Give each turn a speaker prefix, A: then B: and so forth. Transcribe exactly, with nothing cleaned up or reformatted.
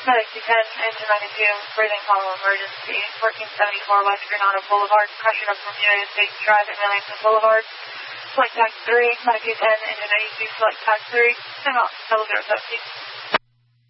A: Medic two ten, engine ninety-two, breathing hollow emergency, fourteen seventy-four West Granada Boulevard, pressure up from United States Drive at Millington Boulevard. Flight tag three, Medic two ten, engine ninety-two, flight tag three, time out, double zero seventy.